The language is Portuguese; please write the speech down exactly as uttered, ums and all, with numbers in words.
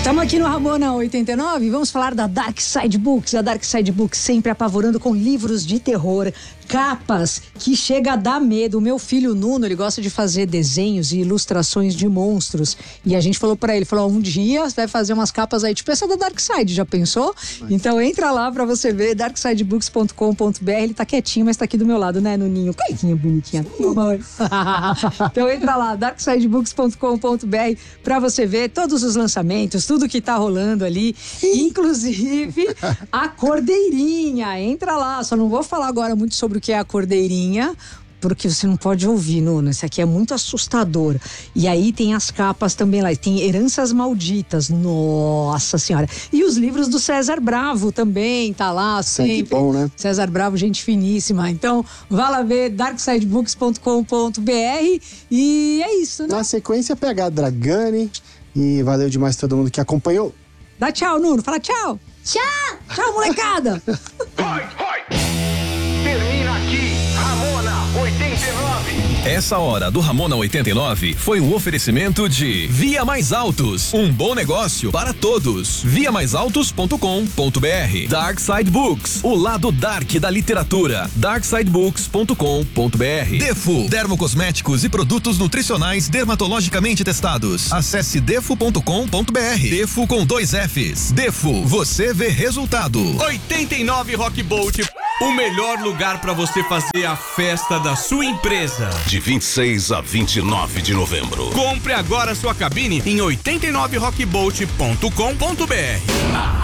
Estamos aqui no Ramona oitenta e nove e vamos falar da Dark Side Books. A Dark Side Books sempre apavorando com livros de terror, capas que chega a dar medo. O meu filho Nuno, ele gosta de fazer desenhos e ilustrações de monstros. E a gente falou pra ele, falou, um dia você vai fazer umas capas aí, tipo essa da Dark Side, já pensou? Mas... Então entra lá pra você ver, dark side books ponto com ponto b r. Ele tá quietinho, mas tá aqui do meu lado, né, Nuninho? Coisinha bonitinha. Então entra lá, dark side books ponto com ponto b r, pra você ver todos os lançamentos, tudo que tá rolando ali, inclusive a Cordeirinha. Entra lá, só não vou falar agora muito sobre o que é a Cordeirinha, porque você não pode ouvir, Nuno. Esse aqui é muito assustador. E aí tem as capas também lá. Tem Heranças Malditas. Nossa Senhora. E os livros do César Bravo também, tá lá sempre. Que bom, né? César Bravo, gente finíssima. Então, vá lá ver dark side books ponto com ponto b r. E é isso, né? Na sequência, pegar a Dragane. E valeu demais todo mundo que acompanhou. Dá tchau, Nuno. Fala tchau. Tchau. Tchau, molecada. Vai, vai. Termina aqui, Ramona oitenta e nove. Essa hora do Ramona oitenta e nove foi um oferecimento de Via Mais Altos, um bom negócio para todos. via mais altos ponto com ponto b r. Dark Side Books, o lado dark da literatura. dark side books ponto com ponto b r. Defo, dermocosméticos e produtos nutricionais dermatologicamente testados. Acesse defo ponto com ponto b r. Defo com dois Fs. Defo, você vê resultado. oitenta e nove Rock Bolt, o melhor lugar para você fazer a festa da sua empresa. De vinte e seis a vinte e nove de novembro. Compre agora sua cabine em oitenta e nove rock bolt ponto com ponto b r.